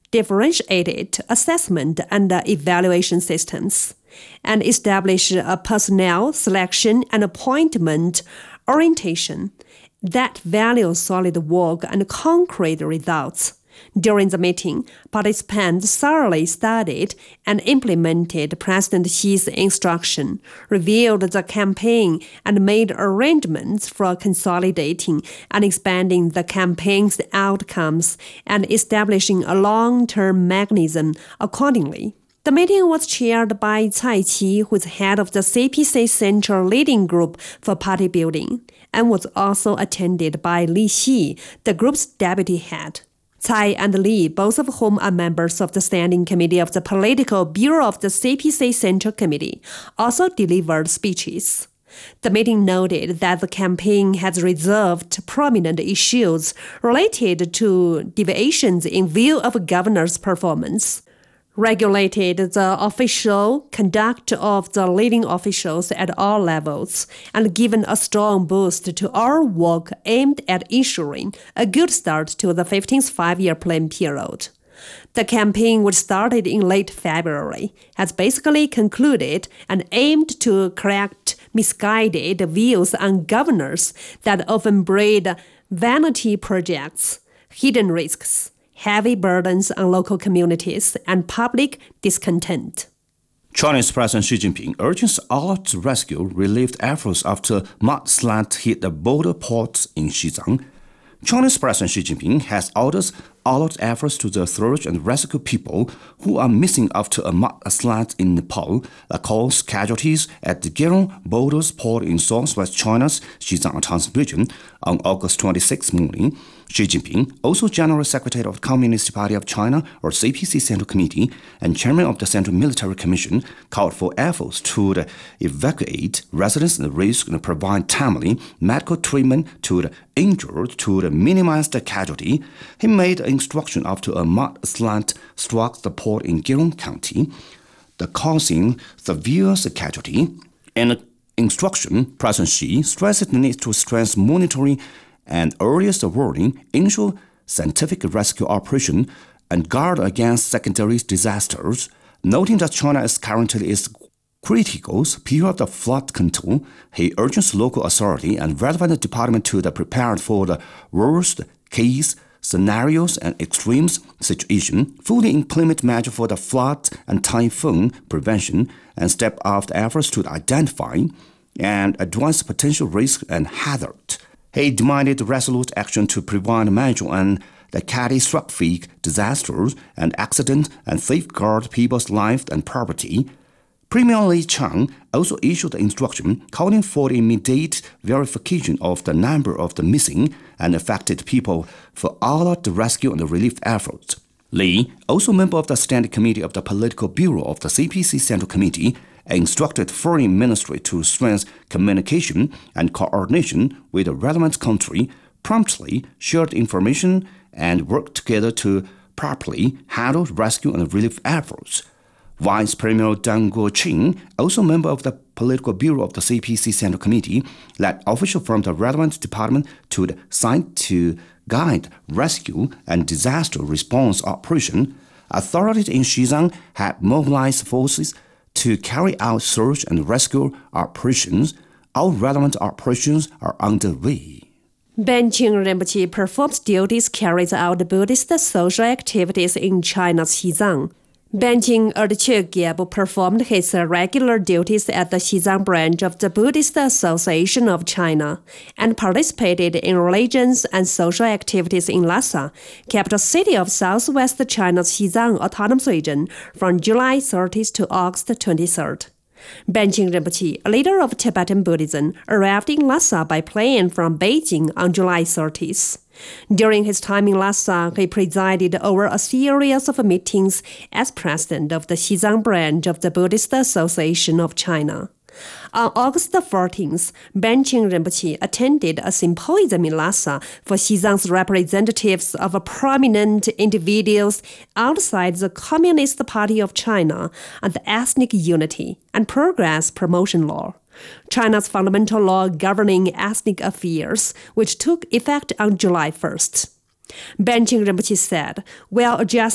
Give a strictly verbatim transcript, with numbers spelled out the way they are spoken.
differentiated assessment and evaluation systems, and establish a personnel selection and appointment orientation that values solid work and concrete results. During the meeting, participants thoroughly studied and implemented President Xi's instruction, reviewed the campaign, and made arrangements for consolidating and expanding the campaign's outcomes and establishing a long-term mechanism accordingly. The meeting was chaired by Cai Qi, who is head of the C P C Central Leading Group for Party Building, and was also attended by Li Xi, the group's deputy head. Cai and Li, both of whom are members of the Standing Committee of the Political Bureau of the C P C Central Committee, also delivered speeches. The meeting noted that the campaign has reserved prominent issues related to deviations in view of governors' performance, regulated the official conduct of the leading officials at all levels, and given a strong boost to our work aimed at ensuring a good start to the fifteenth five-year plan period. The campaign, which started in late February, has basically concluded and aimed to correct misguided views on governors that often breed vanity projects, hidden risks, heavy burdens on local communities, and public discontent. Chinese President Xi Jinping urges all to rescue relief efforts after mudslide hit the border ports in Xizang. Chinese President Xi Jinping has ordered alert efforts to the search and rescue people who are missing after a mudslide in Nepal that caused casualties at the Gerong Borders port in southwest China's Xizang Autonomous Region on August twenty-sixth morning. Xi Jinping, also General Secretary of the Communist Party of China, or C P C Central Committee, and Chairman of the Central Military Commission, called for efforts to evacuate residents at risk and provide timely medical treatment to the injured to minimize the casualty. He made instruction after a mudslide struck the port in Gerong County, the causing severe casualty. In the instruction, President Xi stressed the need to strengthen monitoring and earliest warning, ensure scientific rescue operation, and guard against secondary disasters, noting that China is currently is critical period of flood control. He urges local authority and relevant department to be prepared for the worst case scenarios and extreme situation, fully implement measures for the flood and typhoon prevention, and step up the efforts to identify and address potential risk and hazard. He demanded resolute action to prevent major and the catastrophic disasters and accidents and safeguard people's lives and property. Premier Li Qiang also issued instruction calling for the immediate verification of the number of the missing and affected people for all of the rescue and relief efforts. Li, also member of the Standing Committee of the Political Bureau of the C P C Central Committee, instructed Foreign Ministry to strengthen communication and coordination with the relevant country, promptly shared information, and work together to properly handle rescue and relief efforts. Vice Premier Deng Guoqing, also member of the Political Bureau of the C P C Central Committee, led officials from the relevant department to the site to guide rescue and disaster response operation. Authorities in Xizang had mobilized forces to carry out search and rescue operations. All relevant operations are underway. Benqing Rinpoche performs duties carries out Buddhist social activities in China's Xizang. Benqing Erdche Gyalpo performed his regular duties at the Xizang branch of the Buddhist Association of China and participated in religious and social activities in Lhasa, capital city of southwest China's Xizang Autonomous Region, from July thirtieth to August twenty-third. Benqing Rinpoche, a leader of Tibetan Buddhism, arrived in Lhasa by plane from Beijing on July thirtieth. During his time in Lhasa, he presided over a series of meetings as president of the Xizang branch of the Buddhist Association of China. On August fourteenth, Benqing Rinpoche attended a symposium in Lhasa for Xizang's representatives of prominent individuals outside the Communist Party of China on the ethnic unity and progress promotion law, China's fundamental law governing ethnic affairs, which took effect on July first. Benqing Rinpoche said, while adjusting